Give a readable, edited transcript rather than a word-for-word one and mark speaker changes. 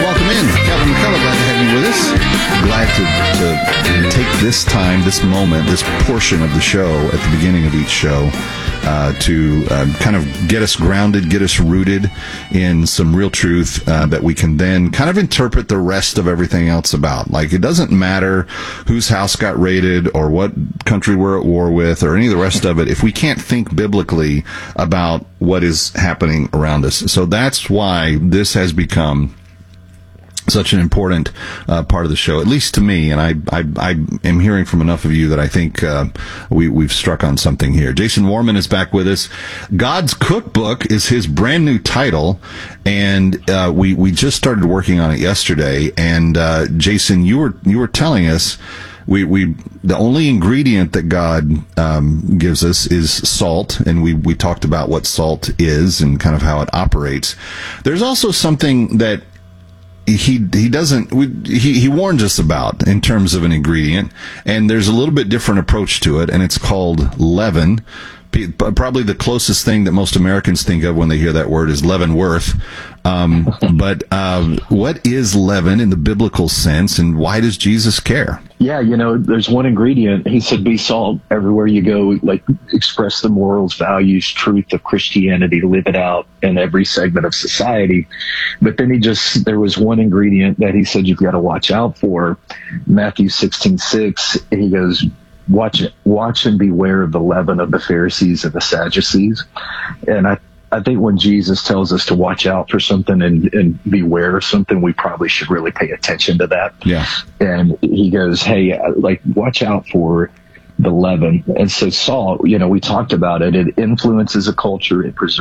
Speaker 1: welcome in. Calvin McCullough, glad to have you with us. Glad to take this time, this moment, this portion of the show at the beginning of each show to kind of get us grounded, get us rooted in some real truth that we can then kind of interpret the rest of everything else about. Like, it doesn't matter whose house got raided or what country we're at war with or any of the rest of it if we can't think biblically about what is happening around us. So that's why this has become such an important part of the show, at least to me, and I am hearing from enough of you that I think we've struck on something here. Jason Warman is back with us. God's Cookbook is his brand new title, and we just started working on it yesterday. And Jason, you were telling us the only ingredient that God gives us is salt, and we talked about what salt is and kind of how it operates. There's also something that he warns us about in terms of an ingredient, and there's a little bit different approach to it, and it's called leaven. Probably the closest thing that most Americans think of when they hear that word is Leavenworth. But what is leaven in the biblical sense, and why does Jesus care?
Speaker 2: Yeah, there's one ingredient. He said, be salt everywhere you go, like express the morals, values, truth of Christianity, live it out in every segment of society. But then there was one ingredient that he said you've got to watch out for. Matthew 16:6, he goes, watch and beware of the leaven of the Pharisees and the Sadducees. And I think when Jesus tells us to watch out for something and beware of something, we probably should really pay attention to that.
Speaker 1: Yeah.
Speaker 2: And he goes, hey, watch out for the leaven. And so salt, we talked about it. It influences a culture. It preserves